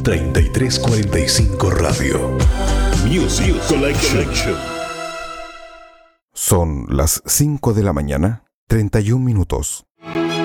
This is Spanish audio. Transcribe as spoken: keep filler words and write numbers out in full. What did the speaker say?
treinta y tres cuarenta y cinco Radio. Music Collection. Son las cinco de la mañana, treinta y un minutos.